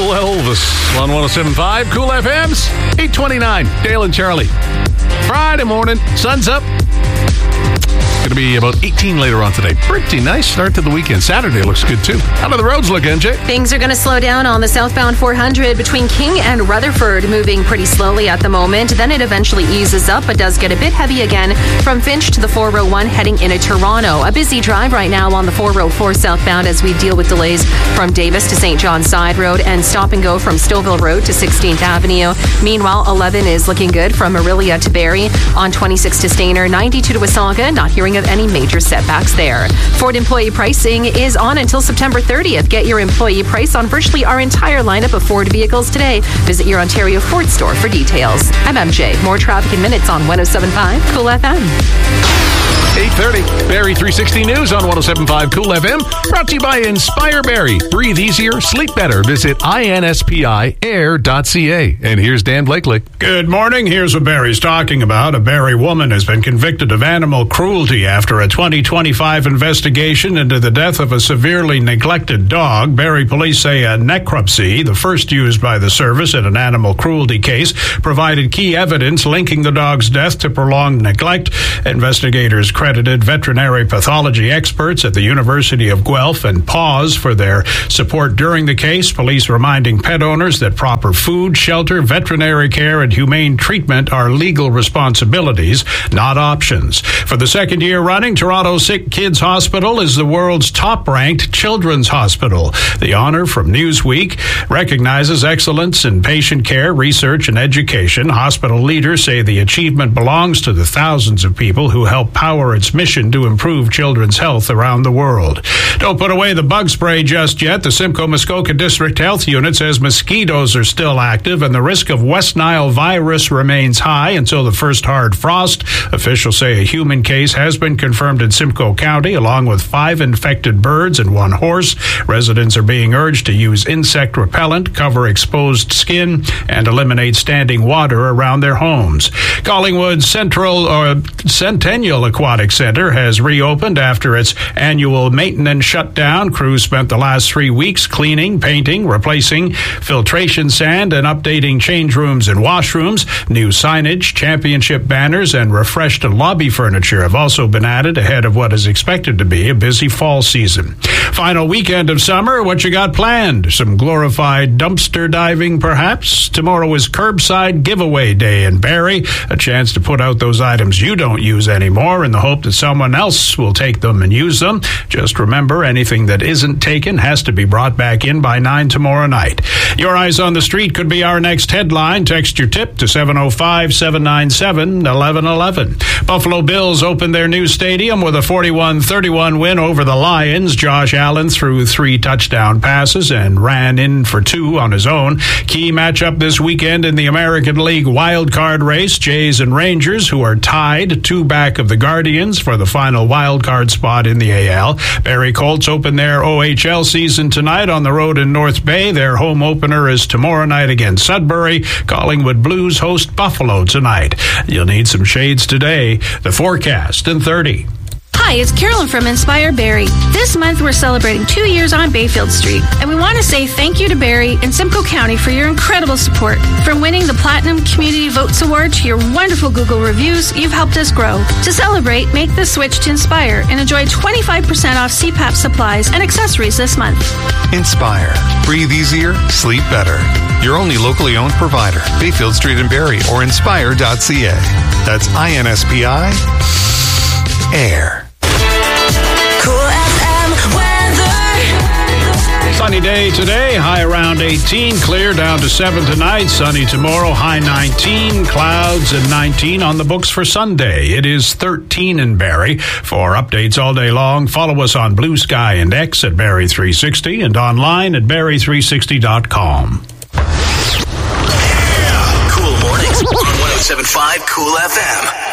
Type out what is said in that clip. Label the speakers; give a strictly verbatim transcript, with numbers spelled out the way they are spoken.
Speaker 1: Little Elvis on one oh seven point five Cool F M's eight twenty-nine. Dale and Charlie. Friday morning, sun's up. Going to be about eighteen later on today. Pretty nice start to the weekend. Saturday looks good too. How do the roads look, M J?
Speaker 2: Things are going to slow down on the southbound four hundred between King and Rutherford, moving pretty slowly at the moment. Then it eventually eases up, but does get a bit heavy again from Finch to the four oh one heading into Toronto. A busy drive right now on the four oh four southbound as we deal with delays from Davis to Saint John's Side Road and stop and go from Stouffville Road to sixteenth Avenue. Meanwhile, eleven is looking good from Orillia to Barrie on twenty-six to Stayner, ninety-two to Wasaga. Not hearing of any major setbacks there. Ford employee pricing is on until September thirtieth. Get your employee price on virtually our entire lineup of Ford vehicles today. Visit your Ontario Ford store for details. I'm M J. More traffic in minutes on one oh seven point five Cool F M.
Speaker 1: eight thirty. Barrie three sixty News on one oh seven point five Cool F M. Brought to you by Inspire Barrie. Breathe easier, sleep better. Visit I N S P I air dot C A. And here's Dan Blakely.
Speaker 3: Good morning. Here's what Barrie's talking about. A Barrie woman has been convicted of animal cruelty after a twenty twenty-five investigation into the death of a severely neglected dog. Barrie police say a necropsy, the first used by the service in an animal cruelty case, provided key evidence linking the dog's death to prolonged neglect. Investigators credited veterinary pathology experts at the University of Guelph and PAWS for their support during the case. Police reminding pet owners that proper food, shelter, veterinary care, and humane treatment are legal responsibilities, not options. For the second year running, Toronto Sick Kids Hospital is the world's top-ranked children's hospital. The honor from Newsweek recognizes excellence in patient care, research, and education. Hospital leaders say the achievement belongs to the thousands of people who help power its mission to improve children's health around the world. Don't put away the bug spray just yet. The Simcoe Muskoka District Health Unit says mosquitoes are still active and the risk of West Nile virus remains high until the first hard frost. Officials say a human case has been confirmed in Simcoe County, along with five infected birds and one horse. Residents are being urged to use insect repellent, cover exposed skin, and eliminate standing water around their homes. Collingwood Central or Centennial Aquatic Center has reopened after its annual maintenance shutdown. Crews spent the last three weeks cleaning, painting, replacing filtration sand, and updating change rooms and washrooms. New signage, championship banners, and refreshed lobby furniture have also been added ahead of what is expected to be a busy fall season. Final weekend of summer, what you got planned? Some glorified dumpster diving, perhaps? Tomorrow is curbside giveaway day in Barrie, a chance to put out those items you don't use anymore in the hope that someone else will take them and use them. Just remember, anything that isn't taken has to be brought back in by nine tomorrow night. Your Eyes on the Street could be our next headline. Text your tip to seven oh five, seven nine seven, eleven eleven. Buffalo Bills opened their new stadium with a forty-one thirty-one win over the Lions. Josh Allen threw three touchdown passes and ran in for two on his own. Key matchup this weekend in the American League wildcard race. Jays and Rangers, who are tied two back of the Guardians for the final wildcard spot in the A L. Barrie Colts open their O H L season tonight on the road in North Bay. Their home opener is tomorrow night against Sudbury. Collingwood Blues host Buffalo tonight. You'll need some shades today. The forecast in thirty.
Speaker 4: Hi, it's Carolyn from Inspire Barrie. This month we're celebrating two years on Bayfield Street, and we want to say thank you to Barrie and Simcoe County for your incredible support. From winning the Platinum Community Votes Award to your wonderful Google reviews, you've helped us grow. To celebrate, make the switch to Inspire and enjoy twenty-five percent off C PAP supplies and accessories this month.
Speaker 5: Inspire. Breathe easier, sleep better. Your only locally owned provider, Bayfield Street in Barrie or inspire dot C A. That's I N S P I Air.
Speaker 3: Sunny day today, high around eighteen, clear down to seven tonight, sunny tomorrow, high nineteen, clouds and nineteen on the books for Sunday. It is thirteen in Barrie. For updates all day long, follow us on Blue Sky and X at Barrie three sixty and online at barrie three sixty dot com.
Speaker 6: Yeah. Cool mornings on one oh seven point five Cool F M.